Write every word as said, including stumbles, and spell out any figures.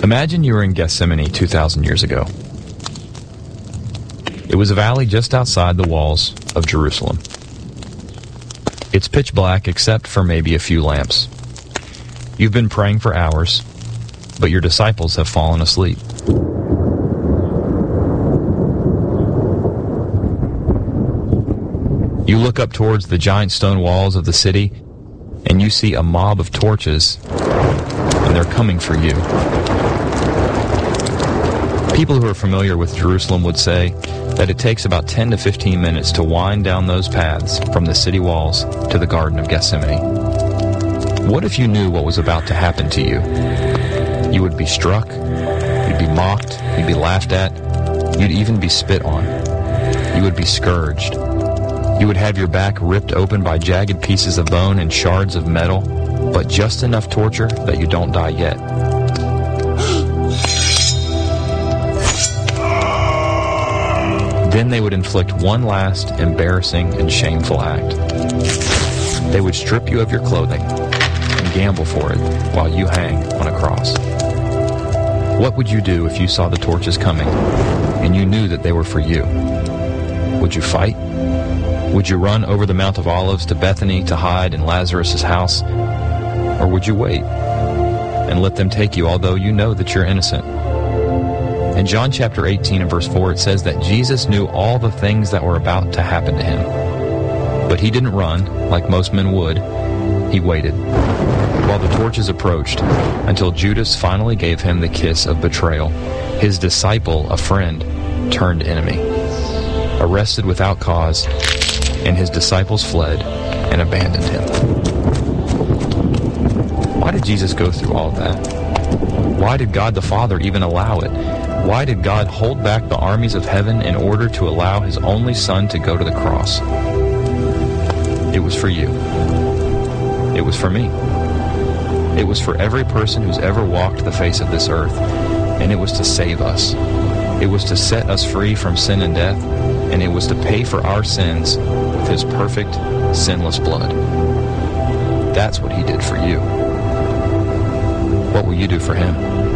Imagine you were in Gethsemane two thousand years ago. It was a valley just outside the walls of Jerusalem. It's pitch black except for maybe a few lamps. You've been praying for hours, but your disciples have fallen asleep. You look up towards the giant stone walls of the city, and you see a mob of torches, and they're coming for you. People who are familiar with Jerusalem would say that it takes about ten to fifteen minutes to wind down those paths from the city walls to the Garden of Gethsemane. What if you knew what was about to happen to you? You would be struck, you'd be mocked, you'd be laughed at, you'd even be spit on. You would be scourged. You would have your back ripped open by jagged pieces of bone and shards of metal, but just enough torture that you don't die yet. Then they would inflict one last embarrassing and shameful act. They would strip you of your clothing and gamble for it while you hang on a cross. What would you do if you saw the torches coming and you knew that they were for you? Would you fight? Would you run over the Mount of Olives to Bethany to hide in Lazarus' house? Or would you wait and let them take you although you know that you're innocent? In John chapter eighteen and verse four, it says that Jesus knew all the things that were about to happen to him. But he didn't run like most men would. He waited while the torches approached until Judas finally gave him the kiss of betrayal. His disciple, a friend, turned enemy. Arrested without cause, and his disciples fled and abandoned him. Why did Jesus go through all of that? Why did God the Father even allow it? Why did God hold back the armies of heaven in order to allow his only Son to go to the cross? It was for you. It was for me. It was for every person who's ever walked the face of this earth, and it was to save us. It was to set us free from sin and death, and it was to pay for our sins with his perfect, sinless blood. That's what he did for you. What will you do for him?